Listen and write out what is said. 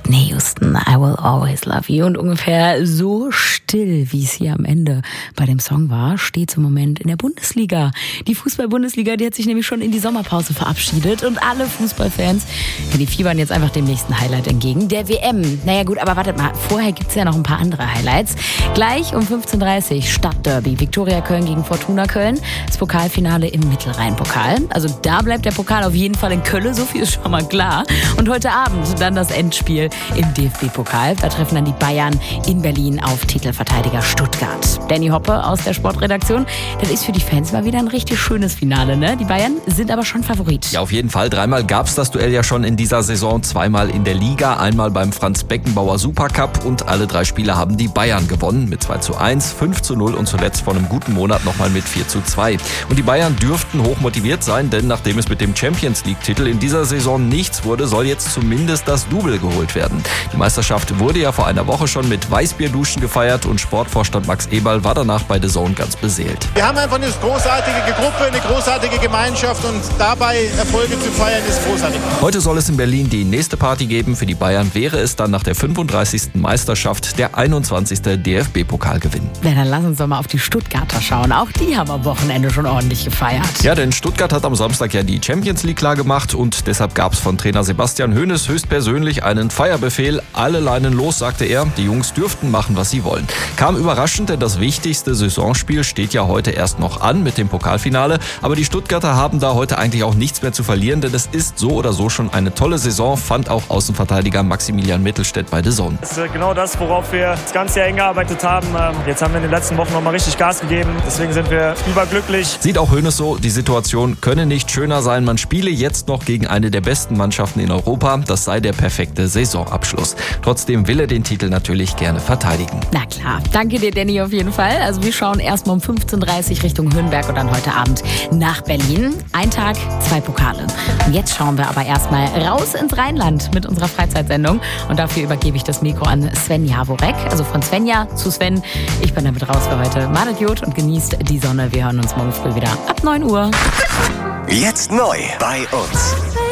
Whitney Houston, I Will Always Love You. Und ungefähr so still, wie es hier am Ende bei dem Song war, steht es im Moment in der Bundesliga. Die Fußball-Bundesliga, die hat sich nämlich schon in die Sommerpause verabschiedet. Und alle Fußballfans, die fiebern jetzt einfach dem nächsten Highlight entgegen, der WM. Naja gut, aber wartet mal, vorher gibt es ja noch ein paar andere Highlights. Gleich um 15:30 Uhr Stadtderby, Viktoria Köln gegen Fortuna Köln. Das Pokalfinale im Mittelrhein-Pokal. Also da bleibt der Pokal auf jeden Fall in Köln, so viel ist schon mal klar. Und heute Abend dann das Endspiel im DFB-Pokal. Da treffen dann die Bayern in Berlin auf Titelverteidiger Stuttgart. Danny Hoppe aus der Sportredaktion. Das ist für die Fans mal wieder ein richtig schönes Finale, ne? Die Bayern sind aber schon Favorit. Ja, auf jeden Fall. 3-mal gab es das Duell ja schon in dieser Saison. 2-mal in der Liga, einmal beim Franz-Beckenbauer Supercup. Und alle 3 Spiele haben die Bayern gewonnen. Mit 2:1, 5:0 und zuletzt vor einem guten Monat nochmal mit 4:2. Und die Bayern dürften hochmotiviert sein, denn nachdem es mit dem Champions-League-Titel in dieser Saison nichts wurde, soll jetzt zumindest das Double geholt werden. Die Meisterschaft wurde ja vor einer Woche schon mit Weißbierduschen gefeiert und Sportvorstand Max Eberl war danach bei The Zone ganz beseelt. Wir haben einfach eine großartige Gruppe, eine großartige Gemeinschaft und dabei Erfolge zu feiern ist großartig. Heute soll es in Berlin die nächste Party geben. Für die Bayern wäre es dann nach der 35. Meisterschaft der 21. DFB-Pokalgewinn. Ja, dann lass uns doch mal auf die Stuttgarter schauen. Auch die haben am Wochenende schon ordentlich gefeiert. Ja, denn Stuttgart hat am Samstag ja die Champions League klar gemacht und deshalb gab es von Trainer Sebastian Hoeneß höchstpersönlich einen Feierbefehl. Alle Leinen los, sagte er. Die Jungs dürften machen, was sie wollen. Kam überraschend, denn das wichtigste Saisonspiel steht ja heute erst noch an mit dem Pokalfinale. Aber die Stuttgarter haben da heute eigentlich auch nichts mehr zu verlieren, denn es ist so oder so schon eine tolle Saison, fand auch Außenverteidiger Maximilian Mittelstädt bei The Zone. Das ist genau das, worauf wir das ganze Jahr hingearbeitet haben. Jetzt haben wir in den letzten Wochen nochmal richtig Gas gegeben. Deswegen sind wir überglücklich. Sieht auch Hoeneß so, die Situation könne nicht schöner sein. Man spiele jetzt noch gegen eine der besten Mannschaften in Europa. Das sei der perfekte Saisonabschluss. Trotzdem will er den Titel natürlich gerne verteidigen. Na klar. Danke dir, Danny, auf jeden Fall. Also wir schauen erstmal um 15:30 Uhr Richtung Höhenberg und dann heute Abend nach Berlin. Ein Tag, 2 Pokale. Und jetzt schauen wir aber erstmal raus ins Rheinland mit unserer Freizeitsendung. Und dafür übergebe ich das Mikro an Sven Jaworek. Also von Svenja zu Sven. Ich bin damit raus für heute. Madet gut und genießt die Sonne. Wir hören uns morgen früh wieder ab 9 Uhr. Jetzt neu bei uns.